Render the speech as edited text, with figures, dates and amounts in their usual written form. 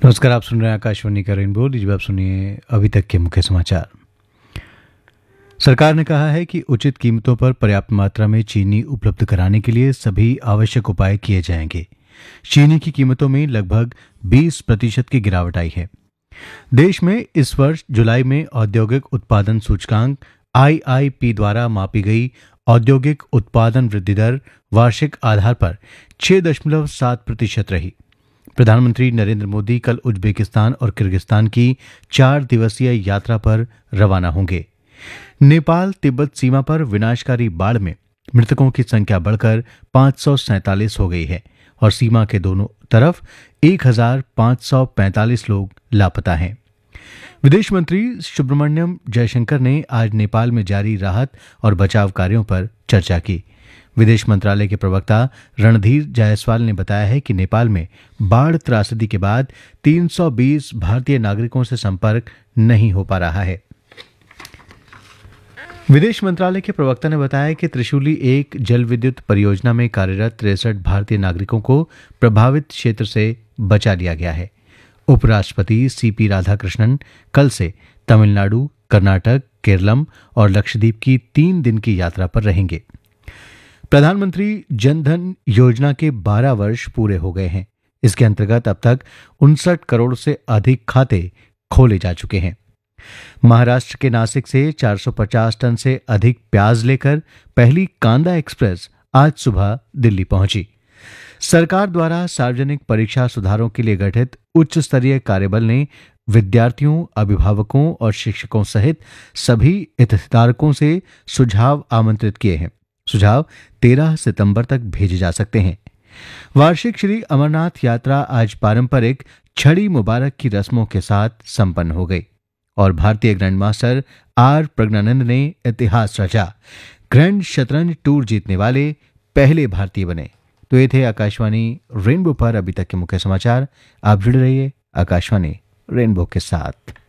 नमस्कार, आप सुन रहे हैं आकाशवाणी का रेनबो। लीजिए आप सुनिए अभी तक के मुख्य समाचार। सरकार ने कहा है कि उचित कीमतों पर पर्याप्त मात्रा में चीनी उपलब्ध कराने के लिए सभी आवश्यक उपाय किए जाएंगे। चीनी की कीमतों में लगभग 20% की गिरावट आई है। देश में इस वर्ष जुलाई में औद्योगिक उत्पादन सूचकांक आईआईपी द्वारा मापी गई औद्योगिक उत्पादन वृद्धि दर वार्षिक आधार पर 6.7% रही। प्रधानमंत्री नरेंद्र मोदी कल उज्बेकिस्तान और किर्गिस्तान की 4 दिवसीय यात्रा पर रवाना होंगे। नेपाल तिब्बत सीमा पर विनाशकारी बाढ़ में मृतकों की संख्या बढ़कर 547 हो गई है और सीमा के दोनों तरफ 1545 लोग लापता हैं। विदेश मंत्री सुब्रमण्यम जयशंकर ने आज नेपाल में जारी राहत और बचाव कार्यों पर चर्चा की। विदेश मंत्रालय के प्रवक्ता रणधीर जायसवाल ने बताया है कि नेपाल में बाढ़ त्रासदी के बाद 320 भारतीय नागरिकों से संपर्क नहीं हो पा रहा है। विदेश मंत्रालय के प्रवक्ता ने बताया कि त्रिशूली 1 जल विद्युत परियोजना में कार्यरत 63 भारतीय नागरिकों को प्रभावित क्षेत्र से बचा लिया गया है। उपराष्ट्रपति सीपी राधाकृष्णन कल से तमिलनाडु, कर्नाटक, केरलम और लक्षद्वीप की 3 दिन की यात्रा पर रहेंगे। प्रधानमंत्री जनधन योजना के 12 वर्ष पूरे हो गए हैं। इसके अंतर्गत अब तक 59 करोड़ से अधिक खाते खोले जा चुके हैं। महाराष्ट्र के नासिक से 450 टन से अधिक प्याज लेकर पहली कांदा एक्सप्रेस आज सुबह दिल्ली पहुंची। सरकार द्वारा सार्वजनिक परीक्षा सुधारों के लिए गठित उच्च स्तरीय कार्यबल ने विद्यार्थियों, अभिभावकों और शिक्षकों सहित सभी हितधारकों से सुझाव आमंत्रित किए हैं। सुझाव 13 सितंबर तक भेजे जा सकते हैं। वार्षिक श्री अमरनाथ यात्रा आज पारंपरिक छड़ी मुबारक की रस्मों के साथ संपन्न हो गई और भारतीय ग्रैंड मास्टर आर प्रज्ञानंद ने इतिहास रचा। ग्रैंड शतरंज टूर जीतने वाले पहले भारतीय बने। तो ये थे आकाशवाणी रेनबो पर अभी तक के मुख्य समाचार। आप जुड़े रहिए आकाशवाणी रेनबो के साथ।